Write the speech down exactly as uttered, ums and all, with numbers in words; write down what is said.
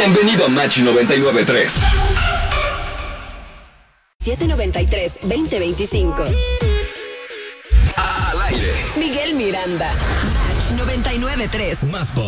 Bienvenido a Match noventa y nueve punto tres. siete noventa y tres, veinte veinticinco. Al aire. Miguel Miranda. Match noventa y nueve punto tres. Más pop.